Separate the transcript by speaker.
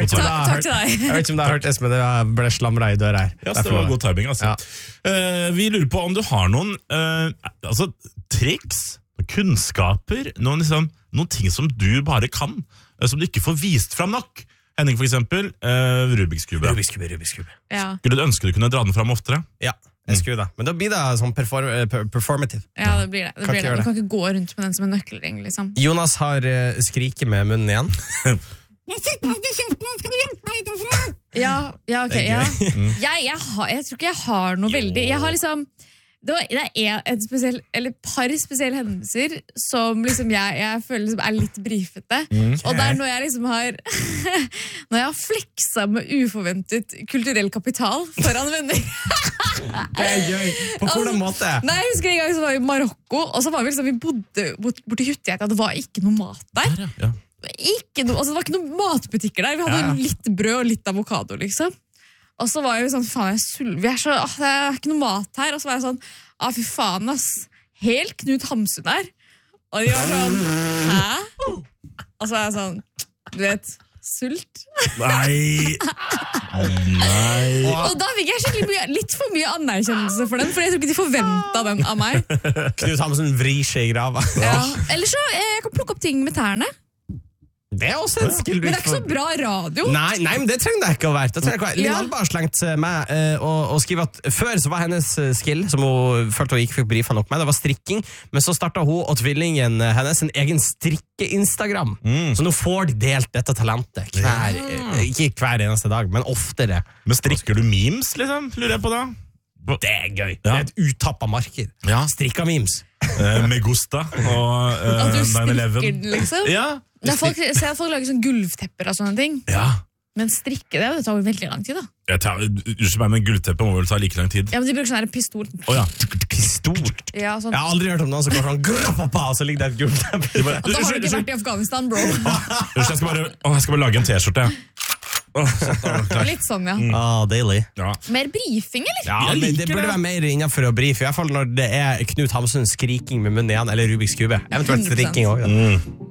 Speaker 1: Takk til deg. Jeg vet ikke om det har hørt Espen, det ble slamra I døra her.
Speaker 2: Ja, så det var god timing, altså. Vi lurer på om du har noen triks, kunnskaper, noen ting som du bare kan, som du ikke får vist fram nok. Henning for eksempel, Rubiks kube.
Speaker 3: Ja.
Speaker 2: Skulle du ønske du kunne dra den fram oftere?
Speaker 1: Ja. Jeg skulle det. Men da blir det sånn performative.
Speaker 3: Ja, det blir det. Du kan ikke gå rundt med den som en nøkkelring, liksom.
Speaker 1: Jonas har skriket med munnen igjen.
Speaker 3: Ja, ok, ja. Jeg tror ikke jeg har noe veldig. Jeg har liksom det er et par spesielle hendelser som liksom jeg føler liksom litt brifete. Og det når jeg liksom har når jeg har fleksa med uforventet kulturell kapital foran venner.
Speaker 1: Det gøy. På hvordan måte?
Speaker 3: Nei, jeg husker en gang så var vi I Marokko, og så var vi liksom, vi bodde borti Huttighet, og det var ikke noe mat der.
Speaker 2: Ja.
Speaker 3: Det var ikke noen matbutikker der. Vi hadde litt brød og litt avokado, liksom. Og så var jeg sånn, faen, jeg er sulven. Det er ikke noe mat her. Og så var jeg sånn, fy faen, ass. Helt Knut Hamsun der. Og de var sånn, hæ? Og så var jeg sånn, du vet, sult.
Speaker 2: Nei.
Speaker 3: Og da fikk jeg skikkelig litt for mye anerkjennelse for den, for jeg tror ikke de forventet den av meg.
Speaker 1: Knut Hamsun vrir seg I grava.
Speaker 3: Ja. Eller så, jeg kan plukke opp ting med tærne.
Speaker 1: Det også en skill.
Speaker 3: Men det ikke så bra radio.
Speaker 1: Nei, men det trenger det ikke å være. Linn Alba har slengt meg og skriver at før så var hennes skill, som hun følte hun ikke fikk brifa nok med, det var strikking, men så startet hun og tvillingen hennes en egen strikke-Instagram. Så nå får de delt dette talentet ikke hver eneste dag, men oftere.
Speaker 2: Men strikker du memes, liksom? Lurer jeg på da?
Speaker 1: Det gøy. Det et uttappet marked.
Speaker 2: Ja.
Speaker 1: Strikka memes.
Speaker 2: Med Gusta og
Speaker 3: At du
Speaker 2: 9/11.
Speaker 3: strikker den, liksom?
Speaker 2: Ja.
Speaker 3: Folk lager sånn gulvtepper og sånne ting.
Speaker 2: Ja.
Speaker 3: Men strikke det tar jo veldig lang tid, da.
Speaker 2: Unnskyld meg, men gullteppe må vel ta like lang tid.
Speaker 3: Ja, men de bruker sånn her pistol.
Speaker 2: Ja.
Speaker 1: Pistol?
Speaker 3: Ja, sånn.
Speaker 1: Jeg har aldri hørt om noen som går sånn grapapa, og så ligger det et gullteppe.
Speaker 3: Da har du ikke vært I Afghanistan, bro.
Speaker 2: Jeg skal bare lage en t-skjorte.
Speaker 3: Litt sånn, ja.
Speaker 1: Deilig.
Speaker 2: Ja.
Speaker 3: Mer brifing, eller?
Speaker 1: Ja, men det burde være mer innenfor å brife, I hvert fall når det Knut Hamsun skriking med munnen igjen, eller Rubiks kube. Eventuelt strikking også.